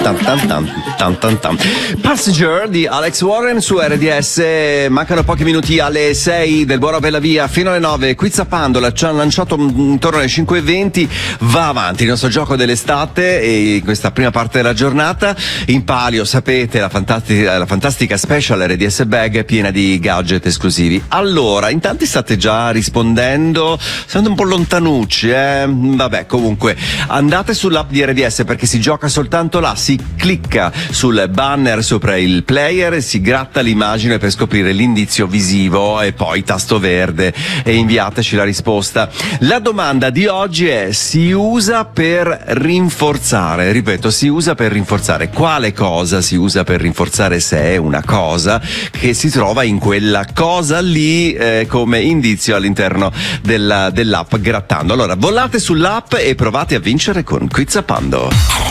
Passenger di Alex Warren su RDS. Mancano pochi minuti alle 6 del Buona Bella Via fino alle 9. Quiz Pandola ci hanno lanciato intorno alle 5:20. Va avanti il nostro gioco dell'estate e in questa prima parte della giornata in palio, sapete, la fantastica special RDS Bag piena di gadget esclusivi. Allora, in tanti state già rispondendo, siete un po' lontanucci, vabbè, comunque andate sull'app di RDS perché si gioca soltanto là, si clicca sul banner sopra il player, si gratta l'immagine per scoprire l'indizio visivo e poi tasto verde e inviateci la risposta. La domanda di oggi è: si usa per rinforzare, ripeto, si usa per rinforzare. Quale cosa si usa per rinforzare se è una cosa che si trova in quella cosa lì come indizio all'interno dell'app grattando? Allora volate sull'app e provate a vincere con Quiz Pando.